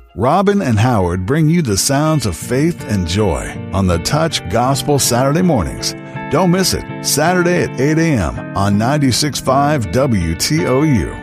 Robin and Howard bring you the sounds of faith and joy on the Touch Gospel Saturday mornings. Don't miss it, Saturday at 8 a.m. on 96.5 WTOU.